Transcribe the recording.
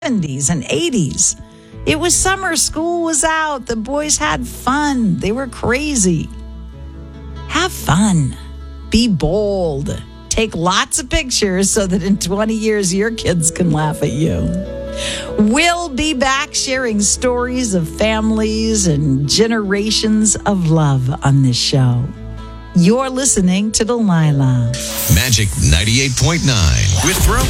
70s and 80s. It was summer, school was out, the boys had fun, they were crazy. Have fun, be bold, take lots of pictures so that in 20 years your kids can laugh at you. We'll be back sharing stories of families and generations of love on this show. You're listening to Delilah. Magic 98.9 with Brooke